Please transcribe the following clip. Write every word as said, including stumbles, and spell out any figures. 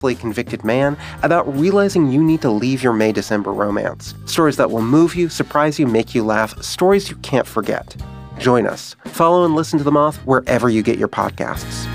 convicted man about realizing you need to leave your May-December romance. Stories that will move you, surprise you, make you laugh, stories you can't forget. Join us. Follow and listen to The Moth wherever you get your podcasts.